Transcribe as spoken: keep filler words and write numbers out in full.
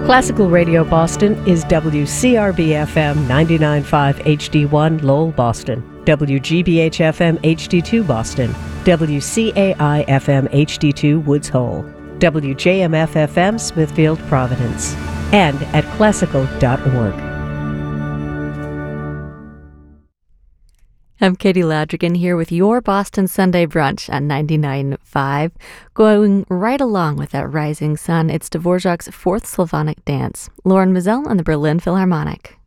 Classical Radio Boston is W C R B F M ninety-nine point five H D one Lowell, Boston, W G B H F M H D two Boston, W C A I F M H D two Woods Hole, W J M F F M Smithfield, Providence, and at classical dot org. I'm Katie Ladrigan here with your Boston Sunday Brunch at ninety-nine point five. Going right along with that rising sun, it's Dvorak's Fourth Slavonic Dance, Lauren Mizell and the Berlin Philharmonic.